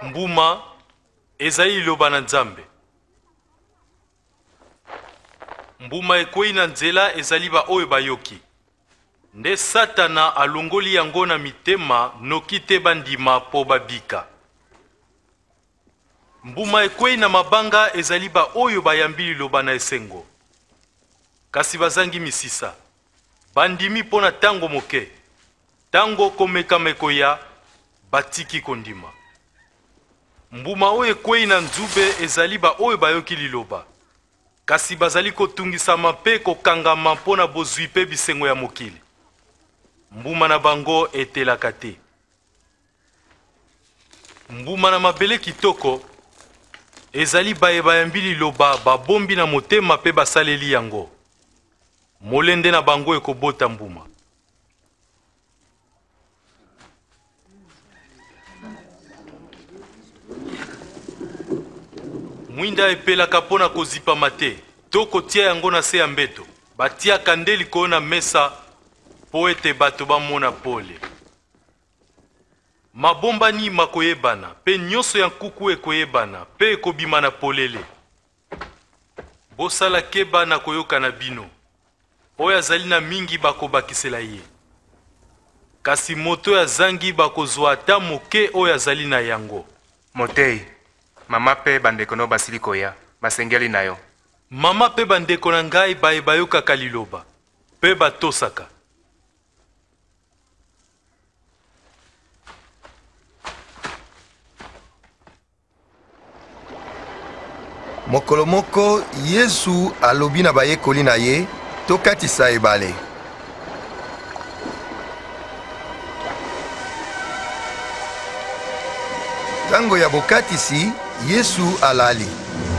Mbuma ezali liloba na Nzambe. Mbuma ekwei na nzela ezali ba oyo bayoki. Nde Satana alongoli yango na mitema noki te bandima po babika. Mbuma ekwei na mabanga ezali ba oyo bayambi liloba na esengo. Kasi bazangi misisa. Bandimi pona tango moke. Tango komekama ekoya batiki kondima. Mbuma oyo ekwei na nzube ezali ba oyo bayoki liloba. Kasi bazali kotungisama pe kokangama mpona bozwi pe bisengo ya mokili. Mbuma na bango etelaka te. Mbuma na mabele kitoko ezali baye bayambi liloba babombi na motema pe basaleli yango. Molende na bango ekobota mbuma. Mwinda epelaka pona kozipa mate, to kotia yango na se ya mbeto. Batiaka nde likolo na mesa po ete bato bamona pole. Mabombani makoyebana, pe nyonso ya nkuku ekoyebana, pe ekobima na polele. Bosala keba na koyoka na bino. Oyo azali na mingi bakobakisela ye. Kasi moto ya zangi bakozwa ata moke oyo azali na yango. Motei, mama pe bandeko no basili koya, basengeli na yo. Mama pe bandeko na ngai baye bayokaka liloba, pe batosaka. Mokolo moko Yesu alobi na bayekoli na ye tokatisa ebale. Tango ya bokatisi Yesu alali.